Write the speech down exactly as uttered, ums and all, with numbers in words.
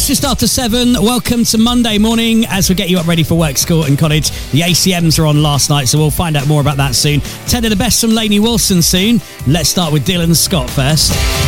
just after seven. Welcome to Monday morning as we get you up ready for work, school and college. The A C Ms were on last night, so we'll find out more about that soon. ten of the best from Lainey Wilson soon. Let's start with Dylan Scott first.